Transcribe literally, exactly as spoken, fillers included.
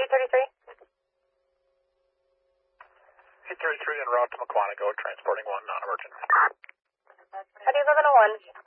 eight thirty-three. eight thirty-three en route to Maquanago, transporting one non-emergent. How do you live in a one?